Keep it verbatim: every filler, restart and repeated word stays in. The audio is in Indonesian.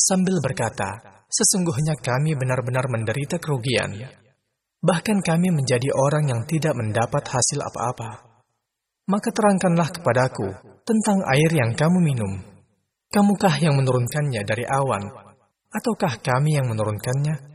sambil berkata, "Sesungguhnya kami benar-benar menderita kerugian. Bahkan kami menjadi orang yang tidak mendapat hasil apa-apa. Maka terangkanlah kepadaku tentang air yang kamu minum. Kamukah yang menurunkannya dari awan, ataukah kami yang menurunkannya?"